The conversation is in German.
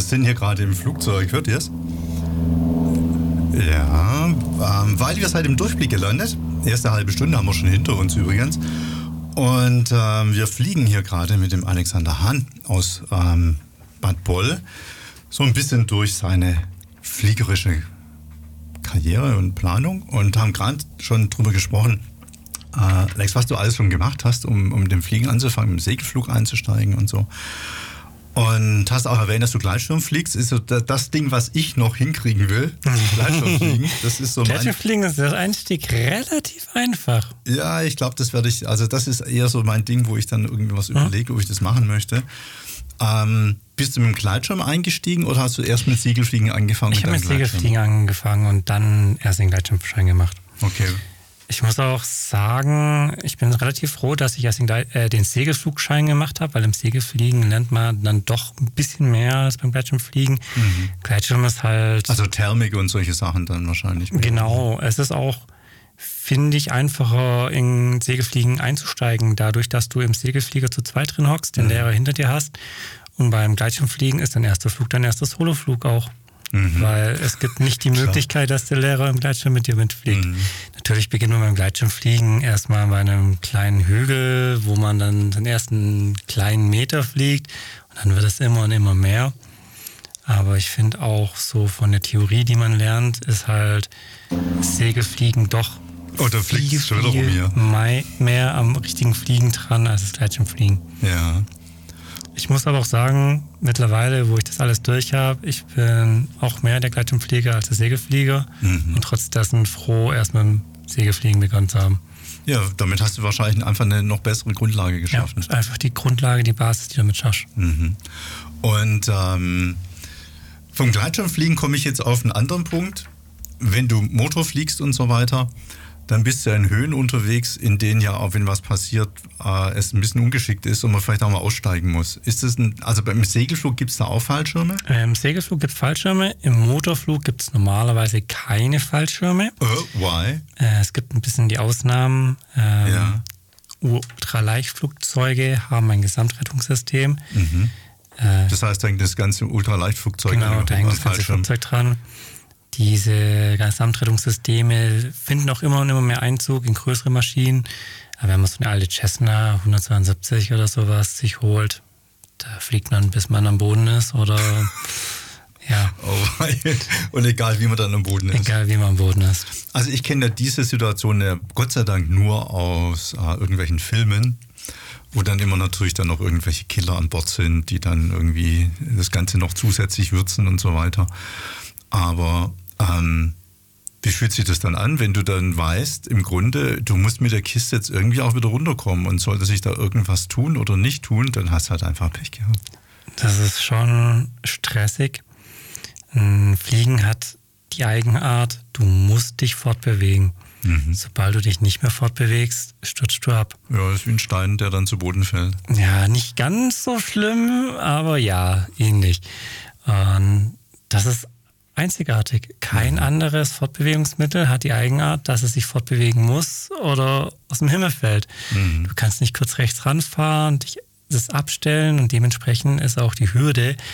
sind hier gerade im Flugzeug, hört ihr es? Ja, weil wir seid im Durchblick gelandet. Erste halbe Stunde haben wir schon hinter uns übrigens. Und wir fliegen hier gerade mit dem Alexander Hahn aus Bad Boll so ein bisschen durch seine fliegerische Karriere und Planung und haben gerade schon drüber gesprochen, Alex, was du alles schon gemacht hast, um dem Fliegen anzufangen, im Segelflug einzusteigen und so. Und hast auch erwähnt, dass du Gleitschirm fliegst. Ist so das Ding, was ich noch hinkriegen will. Gleitschirmfliegen. Das ist so Gleitschirmfliegen ist der Einstieg relativ einfach. Ja, ich glaube, das ist eher so mein Ding, wo ich dann irgendwas überlege, ob ich das machen möchte. Bist du mit dem Gleitschirm eingestiegen oder hast du erst mit Segelfliegen angefangen? Ich habe mit Segelfliegen angefangen und dann erst den Gleitschirmschein gemacht. Okay. Ich muss auch sagen, ich bin relativ froh, dass ich erst den Segelflugschein gemacht habe, weil im Segelfliegen lernt man dann doch ein bisschen mehr als beim Gleitschirmfliegen. Gleitschirm ist halt... Also Thermik und solche Sachen dann wahrscheinlich. Genau, es ist auch, finde ich, einfacher in Segelfliegen einzusteigen, dadurch, dass du im Segelflieger zu zweit drin hockst, den Lehrer hinter dir hast. Und beim Gleitschirmfliegen ist dein erster Flug dein erster Soloflug auch. Weil es gibt nicht die Möglichkeit, dass der Lehrer im Gleitschirm mit dir mitfliegt. Natürlich beginnt man beim Gleitschirmfliegen erstmal bei einem kleinen Hügel, wo man dann den ersten kleinen Meter fliegt und dann wird es immer und immer mehr. Aber ich finde auch so von der Theorie, die man lernt, ist halt Segelfliegen doch viel mehr am richtigen Fliegen dran als das Gleitschirmfliegen. Ja. Ich muss aber auch sagen, mittlerweile, wo ich das alles durch habe, ich bin auch mehr der Gleitschirmflieger als der Segelflieger und trotz dessen froh, erst mit dem Segelfliegen begonnen zu haben. Ja, damit hast du wahrscheinlich einfach eine noch bessere Grundlage geschaffen. Ja, einfach die Grundlage, die Basis, die du damit schaffst. Und vom Gleitschirmfliegen komme ich jetzt auf einen anderen Punkt. Wenn du Motor fliegst und so weiter, dann bist du ja in Höhen unterwegs, in denen ja auch, wenn was passiert, es ein bisschen ungeschickt ist und man vielleicht auch mal aussteigen muss. Also beim Segelflug gibt es da auch Fallschirme? Im Segelflug gibt es Fallschirme, im Motorflug gibt es normalerweise keine Fallschirme. Why? Es gibt ein bisschen die Ausnahmen. Ultraleichtflugzeuge haben ein Gesamtrettungssystem. Das heißt, da hängt das ganze Ultraleichtflugzeug genau, da hängt das ganze Flugzeug dran. Diese Gesamtrettungssysteme finden auch immer und immer mehr Einzug in größere Maschinen. Aber wenn man so eine alte Cessna 172 oder sowas sich holt, da fliegt man, bis man am Boden ist oder ja. Und egal, wie man dann am Boden ist. Egal, wie man am Boden ist. Also ich kenne ja diese Situation ja Gott sei Dank nur aus irgendwelchen Filmen, wo dann immer natürlich dann noch irgendwelche Killer an Bord sind, die dann irgendwie das Ganze noch zusätzlich würzen und so weiter. Aber wie fühlt sich das dann an, wenn du dann weißt, im Grunde, du musst mit der Kiste jetzt irgendwie auch wieder runterkommen und sollte sich da irgendwas tun oder nicht tun, dann hast du halt einfach Pech gehabt. Das ist schon stressig. Fliegen hat die Eigenart, du musst dich fortbewegen. Sobald du dich nicht mehr fortbewegst, stürzt du ab. Ja, das ist wie ein Stein, der dann zu Boden fällt. Ja, nicht ganz so schlimm, aber ja, ähnlich. Das ist einzigartig. Kein anderes Fortbewegungsmittel hat die Eigenart, dass es sich fortbewegen muss oder aus dem Himmel fällt. Du kannst nicht kurz rechts ranfahren, dich das abstellen und dementsprechend ist auch die Hürde,